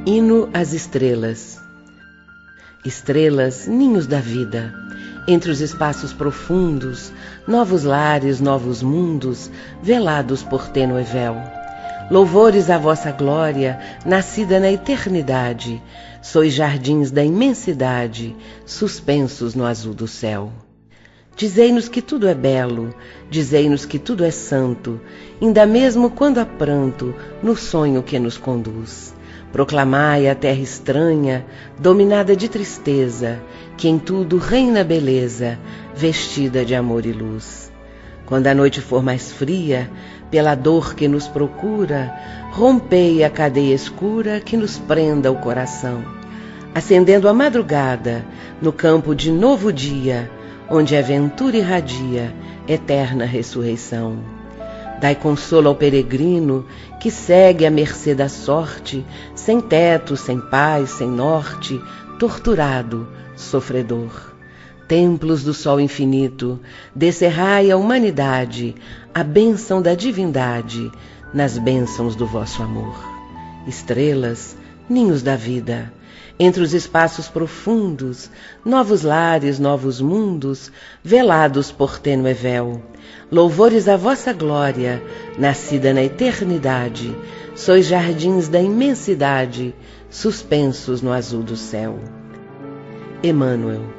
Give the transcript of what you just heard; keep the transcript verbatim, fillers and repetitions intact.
Hino às estrelas. Estrelas, ninhos da vida, entre os espaços profundos, novos lares, novos mundos, velados por tênue véu. Louvores à vossa glória, nascida na eternidade, sois jardins da imensidade, suspensos no azul do céu. Dizei-nos que tudo é belo, dizei-nos que tudo é santo, ainda mesmo quando há pranto, no sonho que nos conduz. Proclamai a terra estranha, dominada de tristeza, que em tudo reina beleza, vestida de amor e luz. Quando a noite for mais fria, pela dor que nos procura, rompei a cadeia escura que nos prenda o coração, acendendo a madrugada no campo de novo dia, onde a ventura irradia eterna ressurreição. Dai consolo ao peregrino que segue à mercê da sorte, sem teto, sem paz, sem norte, torturado, sofredor. Templos do sol infinito, descerrai à humanidade a bênção da divindade nas bênçãos do vosso amor. Estrelas, ninhos da vida, entre os espaços profundos, novos lares, novos mundos, velados por tênue véu. Louvores à vossa glória, nascida na eternidade, sois jardins da imensidade, suspensos no azul do céu. Emmanuel.